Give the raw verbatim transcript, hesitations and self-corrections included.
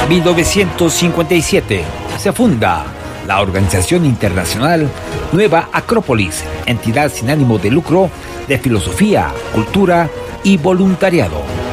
mil novecientos cincuenta y siete se funda la organización internacional Nueva Acrópolis, entidad sin ánimo de lucro de filosofía, cultura y voluntariado.